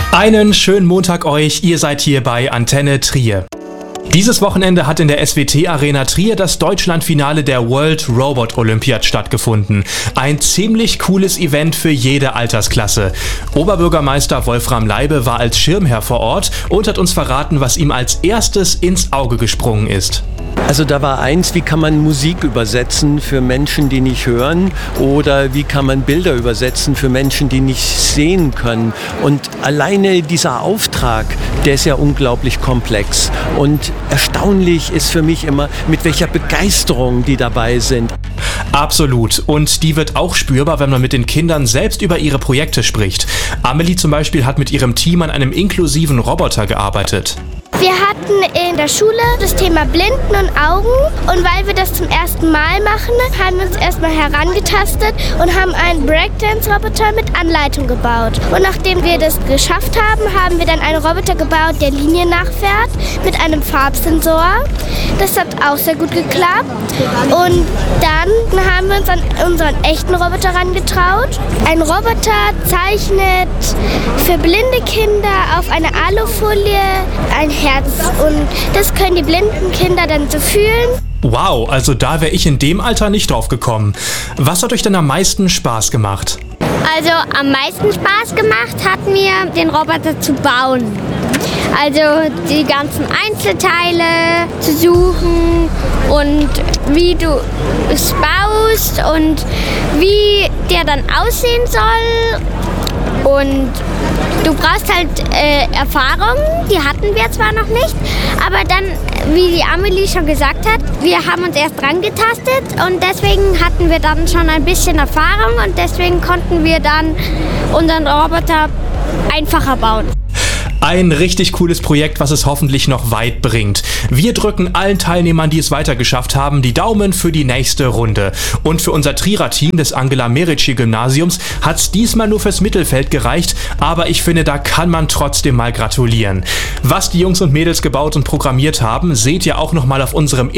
Einen schönen Montag euch, ihr seid hier bei Antenne Trier. Dieses Wochenende hat in der SWT Arena Trier das Deutschlandfinale der World Robot Olympiad stattgefunden. Ein ziemlich cooles Event für jede Altersklasse. Oberbürgermeister Wolfram Leibe war als Schirmherr vor Ort und hat uns verraten, was ihm als erstes ins Auge gesprungen ist. Also da war eins, wie kann man Musik übersetzen für Menschen, die nicht hören, oder wie kann man Bilder übersetzen für Menschen, die nicht sehen können. Und alleine dieser Auftrag, der ist ja unglaublich komplex. Und erstaunlich ist für mich immer, mit welcher Begeisterung die dabei sind. Absolut. Und die wird auch spürbar, wenn man mit den Kindern selbst über ihre Projekte spricht. Amelie zum Beispiel hat mit ihrem Team an einem inklusiven Roboter gearbeitet. Wir hatten in der Schule das Thema Blinden und Augen, und weil wir das zum ersten Mal machen, haben wir uns erstmal herangetastet und haben einen Breakdance-Roboter mit Anleitung gebaut. Und nachdem wir das geschafft haben, haben wir dann einen Roboter gebaut, der Linien nachfährt mit einem Farbsensor. Das hat auch sehr gut geklappt. Und dann haben wir uns an unseren echten Roboter herangetraut. Ein Roboter zeichnet für blinde Kinder auf einer Alufolie ein Herz, und das können die blinden Kinder dann so fühlen. Wow, also da wäre ich in dem Alter nicht drauf gekommen. Was hat euch denn am meisten Spaß gemacht? Also am meisten Spaß gemacht hat mir, den Roboter zu bauen. Also die ganzen Einzelteile zu suchen und wie du es baust und wie der dann aussehen soll. Und du brauchst halt Erfahrung, die hatten wir zwar noch nicht, aber dann, wie die Amelie schon gesagt hat, wir haben uns erst dran getastet und deswegen hatten wir dann schon ein bisschen Erfahrung und deswegen konnten wir dann unseren Roboter einfacher bauen. Ein richtig cooles Projekt, was es hoffentlich noch weit bringt. Wir drücken allen Teilnehmern, die es weitergeschafft haben, die Daumen für die nächste Runde. Und für unser Trierer Team des Angela-Merici-Gymnasiums hat es diesmal nur fürs Mittelfeld gereicht, aber ich finde, da kann man trotzdem mal gratulieren. Was die Jungs und Mädels gebaut und programmiert haben, seht ihr auch nochmal auf unserem